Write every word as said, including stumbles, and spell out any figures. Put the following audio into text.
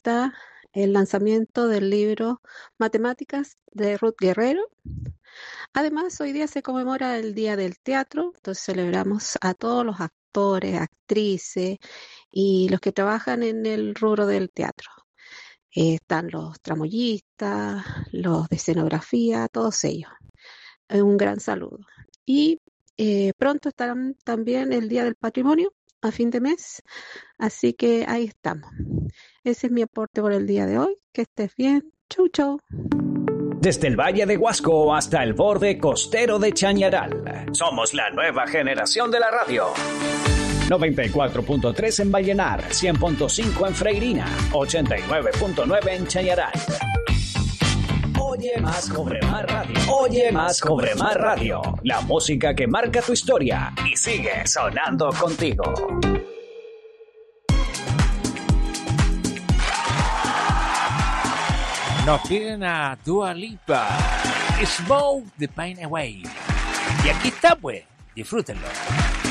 está el lanzamiento del libro Matemáticas de Ruth Guerrero. Además, hoy día se conmemora el Día del Teatro, entonces celebramos a todos los actores, actrices y los que trabajan en el rubro del teatro. Eh, están los tramoyistas, los de escenografía, todos ellos. Eh, un gran saludo. Y eh, pronto estarán también el Día del Patrimonio, a fin de mes, así que ahí estamos. Ese es mi aporte por el día de hoy. Que estés bien. Chau, chau. Desde el Valle de Huasco hasta el borde costero de Chañaral, somos la nueva generación de la radio. noventa y cuatro punto tres en Vallenar, cien punto cinco en Freirina, ochenta y nueve punto nueve en Chañaral. Oye más, cobre más radio. Oye más, cobre más radio. La música que marca tu historia y sigue sonando contigo. Nos piden a Dua Lipa, Smoke the Pain Away. Y aquí está, pues, disfrútenlo.